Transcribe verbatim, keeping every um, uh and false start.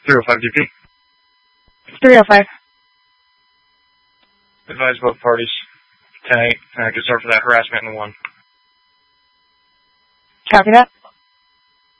three oh five D P. three oh five. Advise both parties. ten eight. Uh, good start for that harassment in the one. Copy that.